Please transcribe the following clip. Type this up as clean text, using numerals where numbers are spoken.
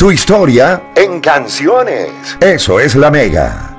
Tu historia en canciones. Eso es La Mega.